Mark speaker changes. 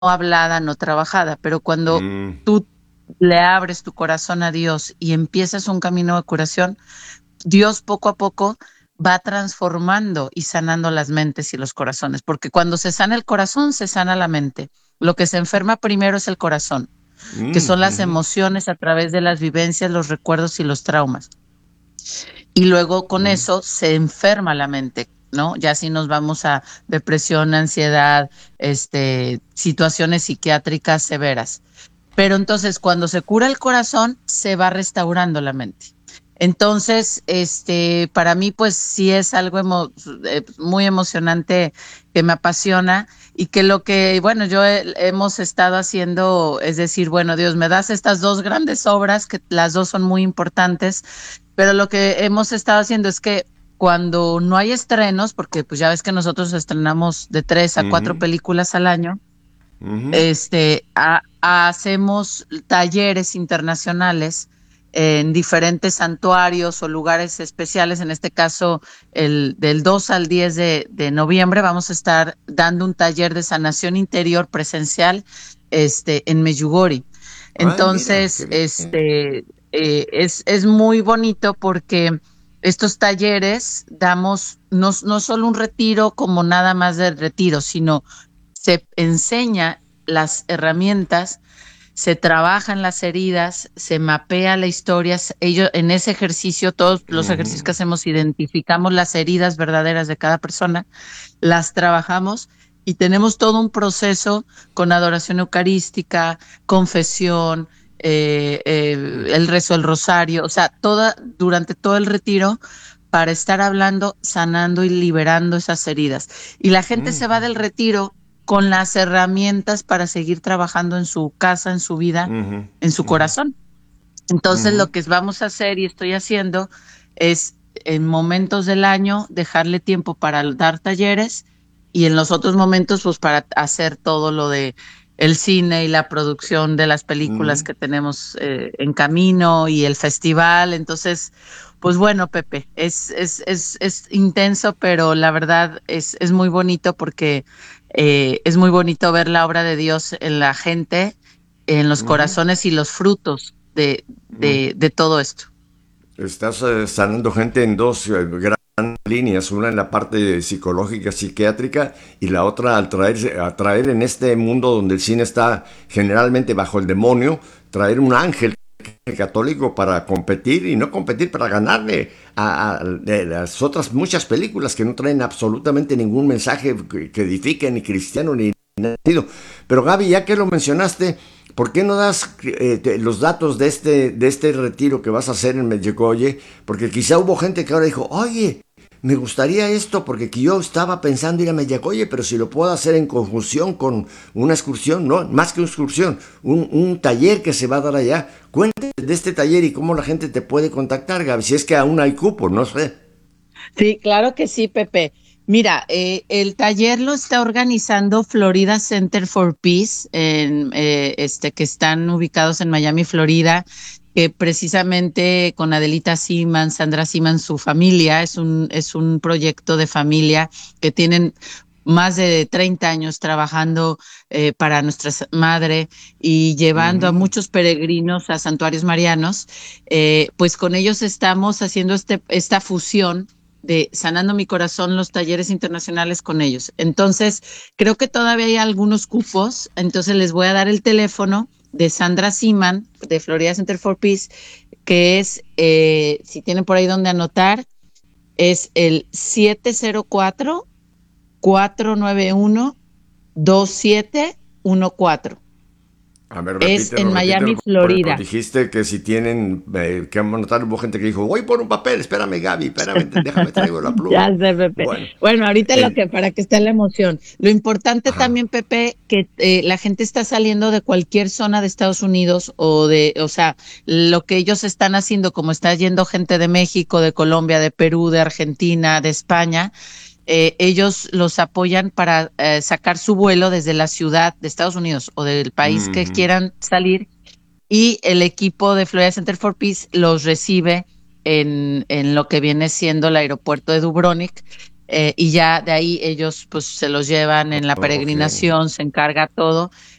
Speaker 1: hablada, no trabajada, pero cuando
Speaker 2: Mm,
Speaker 1: tú le abres tu corazón a Dios y empiezas un camino de curación, Dios poco a poco va transformando y sanando las mentes y los corazones, porque cuando se sana el corazón, se sana la mente. Lo que se enferma primero es el corazón, que son las
Speaker 2: ujú,
Speaker 1: emociones a través de las vivencias, los recuerdos y los traumas. Y luego con
Speaker 2: ujú.
Speaker 1: eso se enferma la mente, ¿no? Ya si nos vamos a depresión, ansiedad, situaciones psiquiátricas severas. Pero entonces, cuando se cura el corazón, se va restaurando la mente. Entonces, para mí, pues sí es algo muy emocionante que me apasiona y que lo que, bueno, hemos estado haciendo es decir, bueno, Dios, me das estas dos grandes obras, que las dos son muy importantes, pero lo que hemos estado haciendo es que cuando no hay estrenos, porque pues ya ves que nosotros estrenamos de 3 a 4
Speaker 2: Ujú,
Speaker 1: películas al año,
Speaker 2: ujú,
Speaker 1: hacemos talleres internacionales en diferentes santuarios o lugares especiales. En este caso, del 2 al 10 de noviembre vamos a estar dando un taller de sanación interior presencial, en Medjugorje.
Speaker 2: ay, mira, qué
Speaker 1: Entonces,
Speaker 2: bien.
Speaker 1: es muy bonito porque estos talleres damos no solo un retiro como nada más de retiro, sino se enseña las herramientas, se trabajan las heridas, se mapea la historia. Ellos, en ese ejercicio, todos los ejercicios que
Speaker 2: Ujú,
Speaker 1: hacemos, identificamos las heridas verdaderas de cada persona, las trabajamos y tenemos todo un proceso con adoración eucarística, confesión, el rezo del rosario, o sea, durante todo el retiro para estar hablando, sanando y liberando esas heridas. Y la gente se va
Speaker 2: ujú,
Speaker 1: del retiro con las herramientas para seguir trabajando en su casa, en su vida,
Speaker 2: ujú,
Speaker 1: en su
Speaker 2: ujú,
Speaker 1: corazón. Entonces,
Speaker 2: ujú.
Speaker 1: lo que vamos a hacer y estoy haciendo es en momentos del año dejarle tiempo para dar talleres y en los otros momentos, pues para hacer todo lo de el cine y la producción de las películas
Speaker 2: Ujú.
Speaker 1: que tenemos en camino y el festival. Entonces, pues bueno, Pepe, es intenso, pero la verdad es muy bonito porque es muy bonito ver la obra de Dios en la gente, en los
Speaker 2: Ujú,
Speaker 1: corazones y los frutos
Speaker 2: ujú.
Speaker 1: de todo esto.
Speaker 2: Estás sanando gente en dos grandes líneas, una en la parte psicológica, psiquiátrica, y la otra al traer en este mundo donde el cine está generalmente bajo el demonio, traer un ángel católico para competir y no competir para ganarle a las otras muchas películas que no traen absolutamente ningún mensaje que edifique ni cristiano ni sentido. Pero Gaby, ya que lo mencionaste, ¿por qué no das los datos de este retiro que vas a hacer en Medjugorje? Porque quizá hubo gente que ahora dijo, oye, me gustaría esto porque yo estaba pensando ir a Medjugorje, pero si lo puedo hacer en conjunción con una excursión, no, más que una excursión, un taller que se va a dar allá. Cuéntame de este taller y cómo la gente te puede contactar, Gaby, si es que aún hay cupo, no sé.
Speaker 1: Sí, claro que sí, Pepe. Mira, el taller lo está organizando Florida Center for Peace, que están ubicados en Miami, Florida, que precisamente con Adelita Seaman, Sandra Seaman, su familia, es un proyecto de familia que tienen más de 30 años trabajando para nuestra madre y llevando a
Speaker 2: Ujú,
Speaker 1: muchos peregrinos a santuarios marianos. Pues con ellos estamos haciendo esta fusión de Sanando mi Corazón, los talleres internacionales con ellos. Entonces, creo que todavía hay algunos cupos, entonces les voy a dar el teléfono de Sandra Seaman, de Florida Center for Peace, que es, si tienen por ahí donde anotar, es el 704-491-2714.
Speaker 2: a ver,
Speaker 1: Es en
Speaker 2: repítelo,
Speaker 1: Miami,
Speaker 2: repítelo, porque nos
Speaker 1: Florida.
Speaker 2: dijiste que si tienen que anotar, hubo gente que dijo, voy por un papel, espérame, Gaby, espérame, déjame traigo la
Speaker 1: Ya
Speaker 2: pluma.
Speaker 1: sé, Pepe.
Speaker 2: Bueno,
Speaker 1: Bueno, ahorita
Speaker 2: el,
Speaker 1: para que esté la emoción. Lo importante
Speaker 2: ajá,
Speaker 1: también, Pepe, que la gente está saliendo de cualquier zona de Estados Unidos o sea, lo que ellos están haciendo, como está yendo gente de México, de Colombia, de Perú, de Argentina, de España, ellos los apoyan para sacar su vuelo desde la ciudad de Estados Unidos o del país que
Speaker 2: ujú,
Speaker 1: quieran salir y el equipo de Florida Center for Peace los recibe en lo que viene siendo el aeropuerto de Dubrovnik. y ya de ahí ellos pues se los llevan en la
Speaker 2: Ok.
Speaker 1: peregrinación, se encarga todo.